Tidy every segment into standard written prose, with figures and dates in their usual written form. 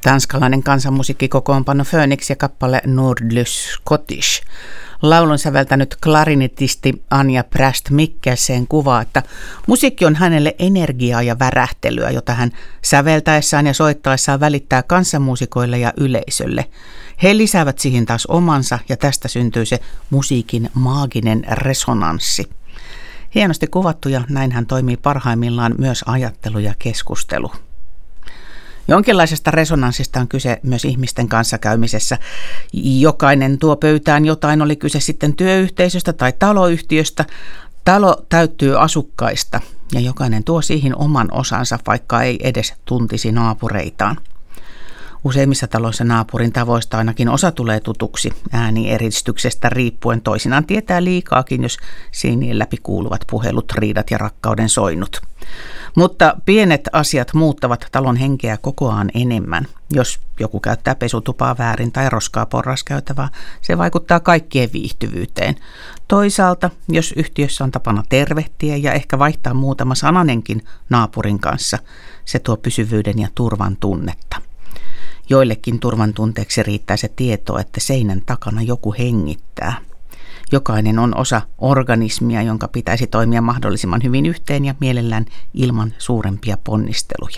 Tanskalainen kansanmusiikkikokoonpano Phoenix ja kappale Nordlys Scottish. Laulun säveltänyt klarinetisti Anja Präst Mikkelsen kuvaa, että musiikki on hänelle energiaa ja värähtelyä, jota hän säveltäessään ja soittaessaan välittää kansanmuusikoille ja yleisölle. He lisäävät siihen taas omansa ja tästä syntyy se musiikin maaginen resonanssi. Hienosti kuvattu ja näin hän toimii parhaimmillaan myös ajattelu ja keskustelu. Jonkinlaisesta resonanssista on kyse myös ihmisten kanssakäymisessä. Jokainen tuo pöytään jotain, oli kyse sitten työyhteisöstä tai taloyhtiöstä. Talo täyttyy asukkaista ja jokainen tuo siihen oman osansa, vaikka ei edes tuntisi naapureitaan. Useimmissa taloissa naapurin tavoista ainakin osa tulee tutuksi äänieristyyksestä riippuen. Toisinaan tietää liikaakin, jos seinien läpi kuuluvat puhelut, riidat ja rakkauden soinut. Mutta pienet asiat muuttavat talon henkeä kokoaan enemmän. Jos joku käyttää pesutupaa väärin tai roskaa porraskäytävää, se vaikuttaa kaikkien viihtyvyyteen. Toisaalta, jos yhtiössä on tapana tervehtiä ja ehkä vaihtaa muutama sananenkin naapurin kanssa, se tuo pysyvyyden ja turvan tunnetta. Joillekin turvan tunteeksi riittää se tieto, että seinän takana joku hengittää. Jokainen on osa organismia, jonka pitäisi toimia mahdollisimman hyvin yhteen ja mielellään ilman suurempia ponnisteluja.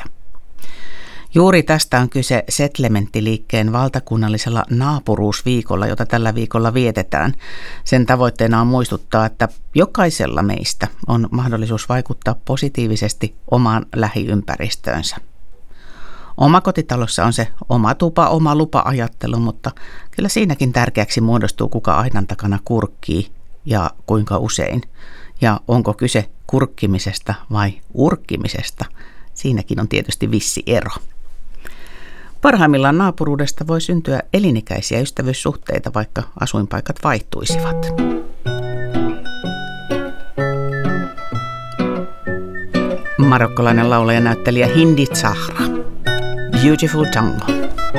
Juuri tästä on kyse Settlementtiliikkeen valtakunnallisella naapuruusviikolla, jota tällä viikolla vietetään. Sen tavoitteena on muistuttaa, että jokaisella meistä on mahdollisuus vaikuttaa positiivisesti omaan lähiympäristöönsä. Omakotitalossa on se oma tupa, oma lupa-ajattelu, mutta kyllä siinäkin tärkeäksi muodostuu, kuka aidan takana kurkkii ja kuinka usein. Ja onko kyse kurkkimisesta vai urkkimisesta, siinäkin on tietysti vissi ero. Parhaimmillaan naapuruudesta voi syntyä elinikäisiä ystävyyssuhteita, vaikka asuinpaikat vaihtuisivat. Marokkolainen laulaja näyttelijä Hindi Zahra. Beautiful Tango.